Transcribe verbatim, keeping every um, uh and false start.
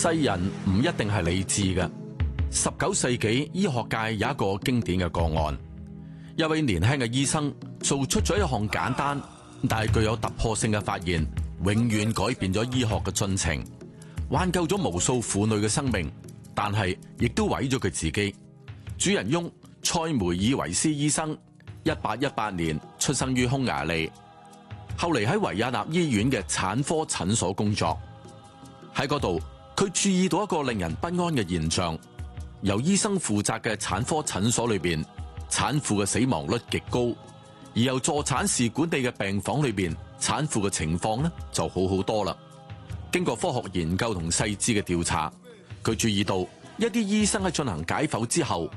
世人唔一定係理智嘅。十九世紀醫學界有一個經典嘅個案，一位年輕嘅醫生做出咗一項簡單但係具有突破性嘅發現，永遠改變咗醫學嘅進程，挽救咗無數婦女嘅生命，但係亦都毀咗佢自己。主人翁塞梅爾維斯醫生，一八一八年出生於匈牙利，後嚟喺維也納醫院嘅產科診所工作。喺嗰度，佢注意到一個令人不安嘅現象：由醫生負責嘅產科診所裏邊，產婦嘅死亡率極高；而由助產士管理嘅病房裏邊，產婦嘅情況呢就好好多啦。經過科學研究同細緻嘅調查，佢注意到一啲醫生喺進行解剖之後，